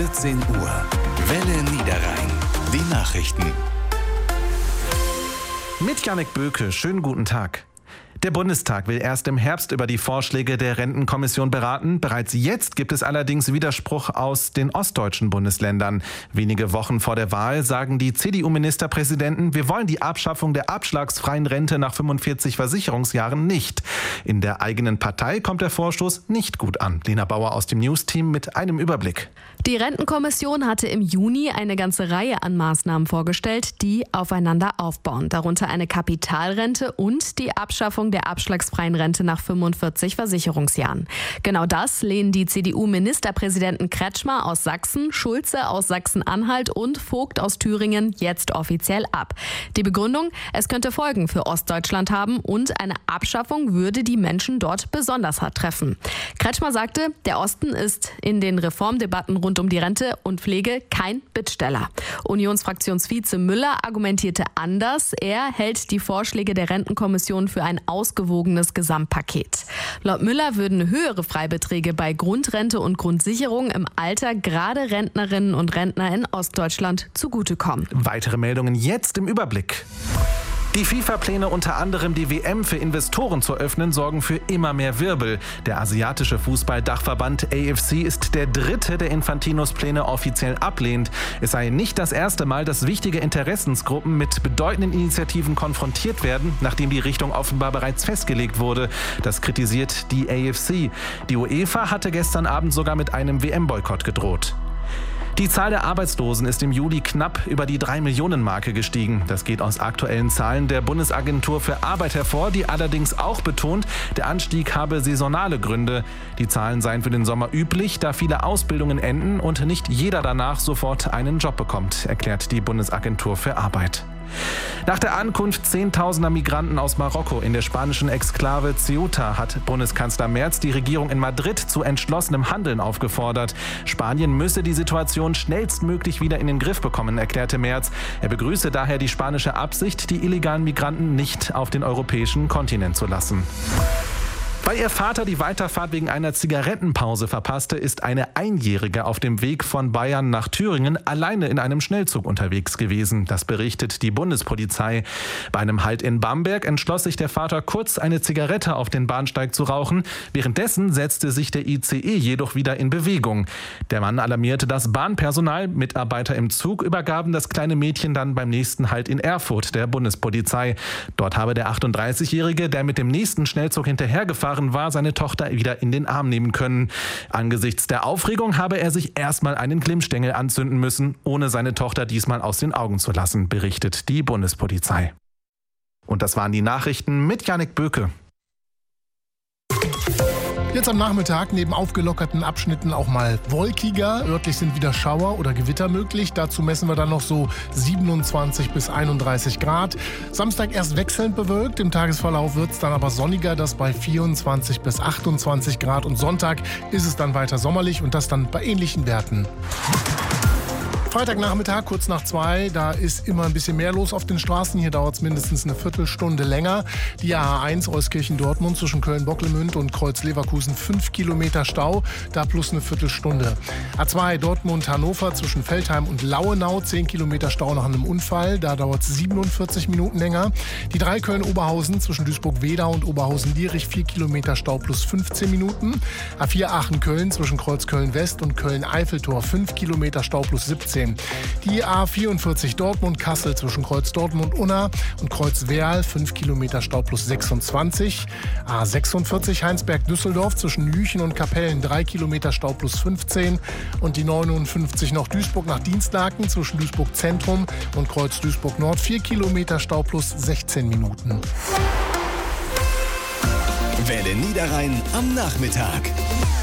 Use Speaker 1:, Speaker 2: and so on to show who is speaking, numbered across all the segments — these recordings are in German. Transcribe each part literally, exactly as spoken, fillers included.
Speaker 1: vierzehn Uhr. Welle Niederrhein. Die Nachrichten.
Speaker 2: Mit Jannik Böke, schönen guten Tag. Der Bundestag will erst im Herbst über die Vorschläge der Rentenkommission beraten. Bereits jetzt gibt es allerdings Widerspruch aus den ostdeutschen Bundesländern. Wenige Wochen vor der Wahl sagen die C D U-Ministerpräsidenten, wir wollen die Abschaffung der abschlagsfreien Rente nach fünfundvierzig Versicherungsjahren nicht. In der eigenen Partei kommt der Vorstoß nicht gut an. Lena Bauer aus dem News-Team mit einem Überblick.
Speaker 3: Die Rentenkommission hatte im Juni eine ganze Reihe an Maßnahmen vorgestellt, die aufeinander aufbauen. Darunter eine Kapitalrente und die Abschaffung der abschlagsfreien Rente nach fünfundvierzig Versicherungsjahren. Genau das lehnen die C D U-Ministerpräsidenten Kretschmer aus Sachsen, Schulze aus Sachsen-Anhalt und Vogt aus Thüringen jetzt offiziell ab. Die Begründung, es könnte Folgen für Ostdeutschland haben und eine Abschaffung würde die Menschen dort besonders hart treffen. Kretschmer sagte, der Osten ist in den Reformdebatten rund um die Rente und Pflege kein Bittsteller. Unionsfraktionsvize Müller argumentierte anders. Er hält die Vorschläge der Rentenkommission für ein ausgewogenes Gesamtpaket. Laut Müller würden höhere Freibeträge bei Grundrente und Grundsicherung im Alter gerade Rentnerinnen und Rentner in Ostdeutschland zugutekommen.
Speaker 2: Weitere Meldungen jetzt im Überblick. Die FIFA-Pläne, unter anderem die W M für Investoren zu öffnen, sorgen für immer mehr Wirbel. Der asiatische Fußball-Dachverband A F C ist der dritte, der Infantinos Pläne offiziell ablehnt. Es sei nicht das erste Mal, dass wichtige Interessensgruppen mit bedeutenden Initiativen konfrontiert werden, nachdem die Richtung offenbar bereits festgelegt wurde. Das kritisiert die A F C. Die UEFA hatte gestern Abend sogar mit einem W M-Boykott gedroht. Die Zahl der Arbeitslosen ist im Juli knapp über die drei Millionen Marke gestiegen. Das geht aus aktuellen Zahlen der Bundesagentur für Arbeit hervor, die allerdings auch betont, der Anstieg habe saisonale Gründe. Die Zahlen seien für den Sommer üblich, da viele Ausbildungen enden und nicht jeder danach sofort einen Job bekommt, erklärt die Bundesagentur für Arbeit. Nach der Ankunft zehntausender Migranten aus Marokko in der spanischen Exklave Ceuta hat Bundeskanzler Merz die Regierung in Madrid zu entschlossenem Handeln aufgefordert. Spanien müsse die Situation schnellstmöglich wieder in den Griff bekommen, erklärte Merz. Er begrüße daher die spanische Absicht, die illegalen Migranten nicht auf den europäischen Kontinent zu lassen. Weil ihr Vater die Weiterfahrt wegen einer Zigarettenpause verpasste, ist eine Einjährige auf dem Weg von Bayern nach Thüringen alleine in einem Schnellzug unterwegs gewesen. Das berichtet die Bundespolizei. Bei einem Halt in Bamberg entschloss sich der Vater kurz, eine Zigarette auf den Bahnsteig zu rauchen. Währenddessen setzte sich der I C E jedoch wieder in Bewegung. Der Mann alarmierte das Bahnpersonal. Mitarbeiter im Zug übergaben das kleine Mädchen dann beim nächsten Halt in Erfurt der Bundespolizei. Dort habe der achtunddreißigjährige, der mit dem nächsten Schnellzug hinterhergefahren war, seine Tochter wieder in den Arm nehmen können. Angesichts der Aufregung habe er sich erstmal einen Glimmstängel anzünden müssen, ohne seine Tochter diesmal aus den Augen zu lassen, berichtet die Bundespolizei. Und das waren die Nachrichten mit Jannik Böke.
Speaker 4: Jetzt am Nachmittag neben aufgelockerten Abschnitten auch mal wolkiger. Örtlich sind wieder Schauer oder Gewitter möglich. Dazu messen wir dann noch so siebenundzwanzig bis einunddreißig Grad. Samstag erst wechselnd bewölkt. Im Tagesverlauf wird es dann aber sonniger, das bei vierundzwanzig bis achtundzwanzig Grad. Und Sonntag ist es dann weiter sommerlich und das dann bei ähnlichen Werten. Freitagnachmittag, kurz nach zwei, da ist immer ein bisschen mehr los auf den Straßen. Hier dauert es mindestens eine Viertelstunde länger. Die A eins Euskirchen-Dortmund zwischen Köln-Bocklemünd und Kreuz-Leverkusen fünf Kilometer Stau, da plus eine Viertelstunde. A zwei Dortmund-Hannover zwischen Veltheim und Lauenau, zehn Kilometer Stau nach einem Unfall, da dauert es siebenundvierzig Minuten länger. Die drei Köln-Oberhausen zwischen Duisburg-Wedau und Oberhausen-Lierich, vier Kilometer Stau plus fünfzehn Minuten. A vier Aachen-Köln zwischen Kreuz-Köln-West und Köln-Eiffeltor, fünf Kilometer Stau plus siebzehn. Die A vierundvierzig Dortmund-Kassel zwischen Kreuz Dortmund Unna und Kreuz Werl, fünf Kilometer Stau plus sechsundzwanzig. A sechsundvierzig Heinsberg-Düsseldorf zwischen Jüchen und Kapellen, drei Kilometer Stau plus fünfzehn. Und die neunundfünfzig noch Duisburg nach Dienstlaken zwischen Duisburg Zentrum und Kreuz Duisburg Nord, vier Kilometer Stau plus sechzehn Minuten.
Speaker 1: Welle Niederrhein am Nachmittag.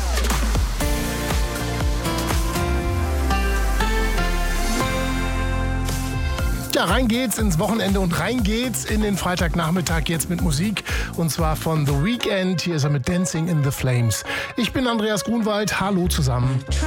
Speaker 4: Ja, rein geht's ins Wochenende und rein geht's in den Freitagnachmittag jetzt mit Musik. Und zwar von The Weeknd. Hier ist er mit Dancing in the Flames. Ich bin Andreas Grunwald. Hallo zusammen.